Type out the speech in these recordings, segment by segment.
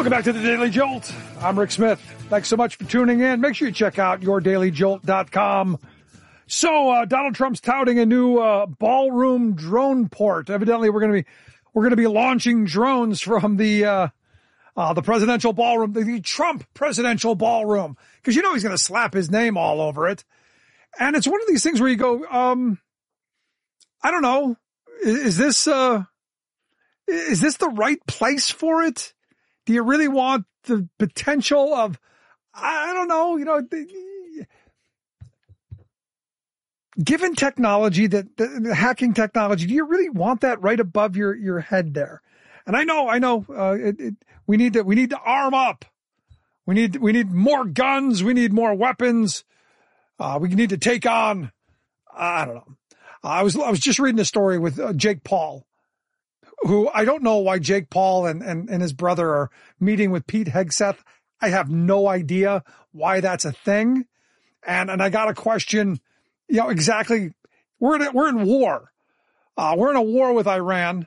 Welcome back to the Daily Jolt. I'm Rick Smith. Thanks so much for tuning in. Make sure you check out yourdailyjolt.com. So, Donald Trump's touting a new ballroom drone port. Evidently, we're going to be launching drones from the presidential ballroom, the Trump presidential ballroom, because you know he's going to slap his name all over it. And it's one of these things where you go, I don't know, is this the right place for it? Do you really want the potential of, I don't know, given technology, the hacking technology, do you really want that right above your head there? And I know, we need to arm up. We need more guns. We need more weapons. We need to take on, I don't know. I was just reading a story with Jake Paul, who I don't know why Jake Paul and his brother are meeting with Pete Hegseth. I have no idea why that's a thing. And I got a question, exactly. We're in war. We're in a war with Iran.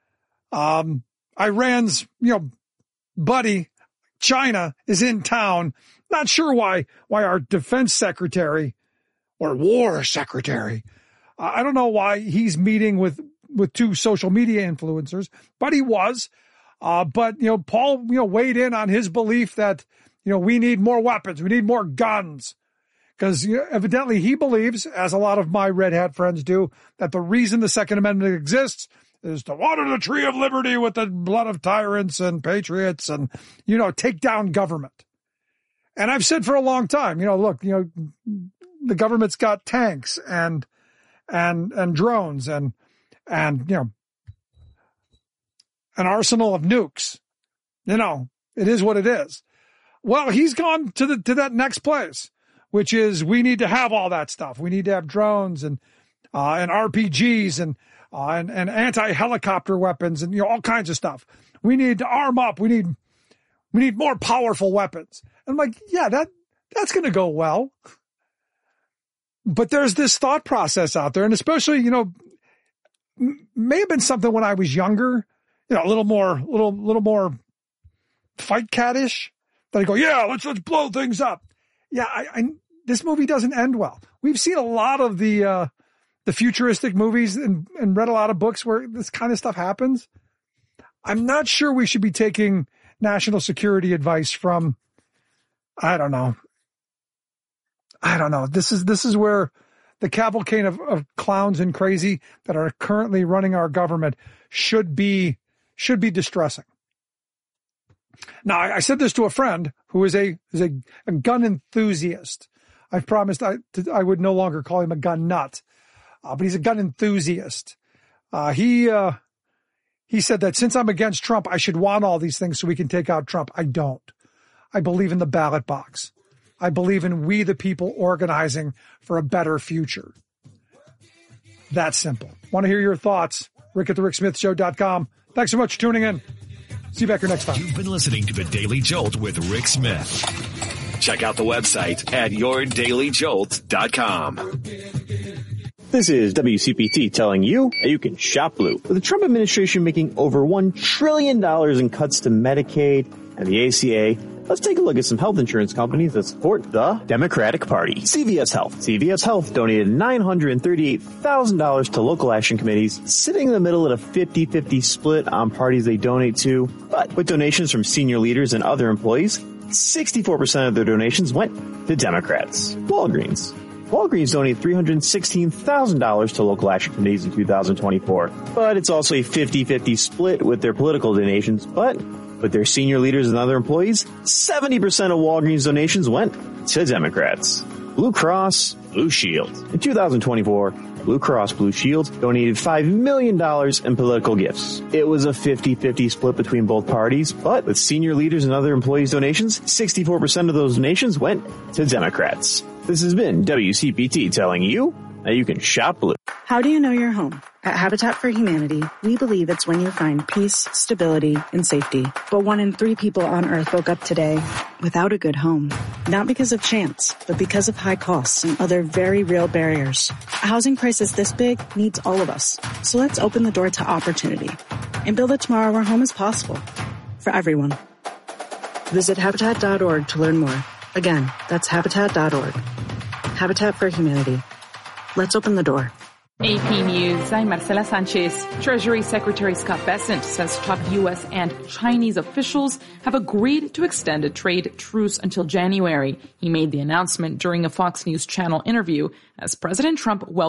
Iran's, buddy, China, is in town. Not sure why our defense secretary or war secretary, I don't know why he's meeting with two social media influencers, but he was. But Paul, weighed in on his belief that, we need more weapons. We need more guns. Because evidently he believes, as a lot of my red hat friends do, that the reason the Second Amendment exists is to water the tree of liberty with the blood of tyrants and patriots and, take down government. And I've said for a long time, look, the government's got tanks and drones and an arsenal of nukes. It is what it is. Well, he's gone to that next place, which is we need to have all that stuff. We need to have drones and RPGs and anti-helicopter weapons and, all kinds of stuff. We need to arm up. We need more powerful weapons. And I'm like, yeah, that's going to go well. But there's this thought process out there. And especially, may have been something when I was younger, a little more fight cat-ish, that I go, yeah, let's blow things up. Yeah. This movie doesn't end well. We've seen a lot of the futuristic movies and read a lot of books where this kind of stuff happens. I'm not sure we should be taking national security advice from, I don't know. This is where the cavalcade of clowns and crazy that are currently running our government should be distressing. Now, I said this to a friend who is a gun enthusiast. I've promised I would no longer call him a gun nut, but he's a gun enthusiast. He said that since I'm against Trump, I should want all these things so we can take out Trump. I don't. I believe in the ballot box. I believe in we the people organizing for a better future. That simple. Want to hear your thoughts? Rick at thericksmithshow.com. Thanks so much for tuning in. See you back here next time. You've been listening to the Daily Jolt with Rick Smith. Check out the website at yourdailyjolt.com. This is WCPT telling you that you can shop blue. With the Trump administration making over $1 trillion in cuts to Medicaid and the ACA, let's take a look at some health insurance companies that support the Democratic Party. CVS Health. CVS Health donated $938,000 to local action committees, sitting in the middle at a 50-50 split on parties they donate to. But with donations from senior leaders and other employees, 64% of their donations went to Democrats. Walgreens donated $316,000 to local action committees in 2024. But it's also a 50-50 split with their political donations. But with their senior leaders and other employees, 70% of Walgreens donations went to Democrats. Blue Cross Blue Shield. In 2024, Blue Cross Blue Shield donated $5 million in political gifts. It was a 50-50 split between both parties, but with senior leaders and other employees' donations, 64% of those donations went to Democrats. This has been WCPT telling you that you can shop blue. How do you know your home? At Habitat for Humanity, we believe it's when you find peace, stability, and safety. But 1 in 3 people on Earth woke up today without a good home. Not because of chance, but because of high costs and other very real barriers. A housing crisis this big needs all of us. So let's open the door to opportunity and build a tomorrow where home is possible for everyone. Visit Habitat.org to learn more. Again, that's Habitat.org. Habitat for Humanity. Let's open the door. AP News, I'm Marcela Sanchez. Treasury Secretary Scott Bessent says top U.S. and Chinese officials have agreed to extend a trade truce until January. He made the announcement during a Fox News Channel interview as President Trump welcomed